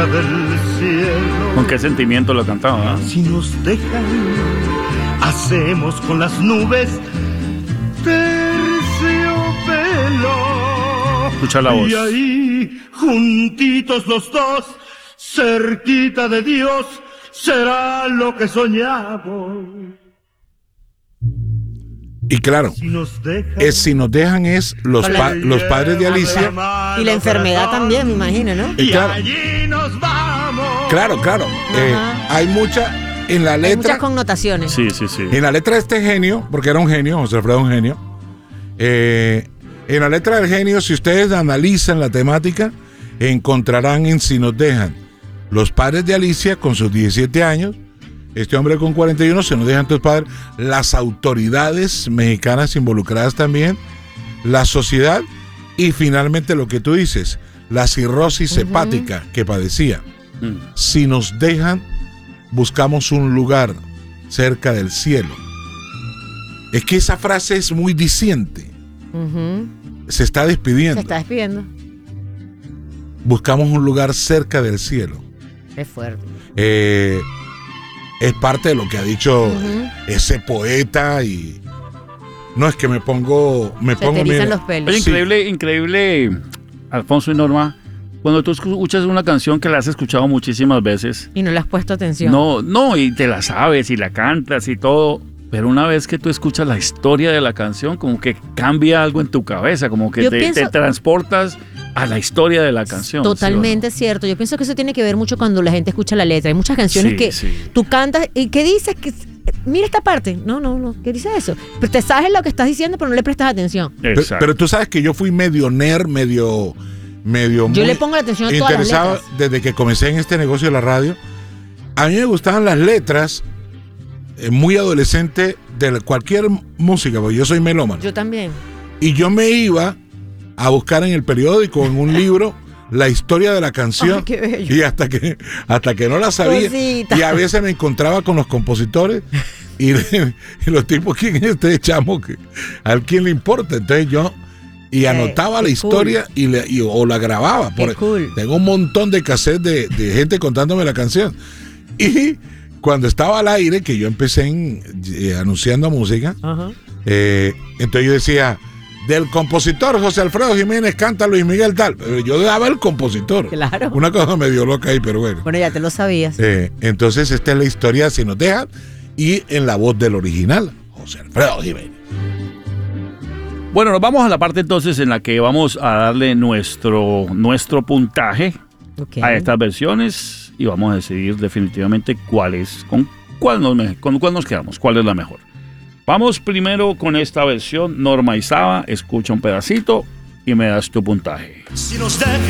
del cielo. ¿Con qué sentimiento lo cantaba? Si nos dejan, hacemos con las nubes terciopelo. Escucha la voz. Y ahí, juntitos los dos, cerquita de Dios, será lo que soñamos. Y claro, si nos dejan es los padres de Alicia. Y la enfermedad también, me imagino, ¿no? Y claro, allí nos vamos. Claro. Hay en la letra. Hay muchas connotaciones. Sí. En la letra de este genio, porque era un genio, José Alfredo un genio. En la letra del genio, si ustedes analizan la temática, encontrarán en Si nos dejan los padres de Alicia con sus 17 años. Este hombre con 41, se nos dejan tus padres, las autoridades mexicanas involucradas también, la sociedad y finalmente lo que tú dices, la cirrosis hepática que padecía. Si nos dejan, buscamos un lugar cerca del cielo. Es que esa frase es muy diciente. Se está despidiendo. Buscamos un lugar cerca del cielo. Es fuerte. Es parte de lo que ha dicho ese poeta y no es que me pongo erizan los pelos. Oye, increíble, Alfonso y Norma, cuando tú escuchas una canción que la has escuchado muchísimas veces y no le has puesto atención. No, y te la sabes y la cantas y todo, pero una vez que tú escuchas la historia de la canción, como que cambia algo en tu cabeza, como que te transportas a la historia de la canción. Totalmente cierto. Yo pienso que eso tiene que ver mucho cuando la gente escucha la letra. Hay muchas canciones que tú cantas y que dices que mira esta parte. No. ¿Qué dice eso? Pero te sabes lo que estás diciendo, pero no le prestas atención. Pero tú sabes que yo fui medio nerd, medio yo le pongo la atención a todas las letras. Desde que comencé en este negocio de la radio. A mí me gustaban las letras muy adolescente de cualquier música, porque yo soy melómano. Yo también. Y yo me iba a buscar en el periódico, en un libro, la historia de la canción. Ay, qué bello. Y hasta que no la sabía. Cosita. Y a veces me encontraba con los compositores y los tipos, ¿quién es este chamo? ¿A quién le importa? Entonces yo anotaba la historia o la grababa. Tengo un montón de cassettes de gente contándome la canción. Y cuando estaba al aire, que yo empecé anunciando música, entonces yo decía, del compositor José Alfredo Jiménez canta Luis Miguel tal. Pero yo daba el compositor. Claro. Una cosa medio loca ahí, pero bueno. Bueno, ya te lo sabías. Entonces esta es la historia Si nos dejan y en la voz del original, José Alfredo Jiménez. Bueno, nos vamos a la parte entonces en la que vamos a darle nuestro puntaje a estas versiones y vamos a decidir definitivamente con cuál nos quedamos, cuál es la mejor. Vamos primero con esta versión, Norma y Saba, escucha un pedacito y me das tu puntaje. Si nos dejan,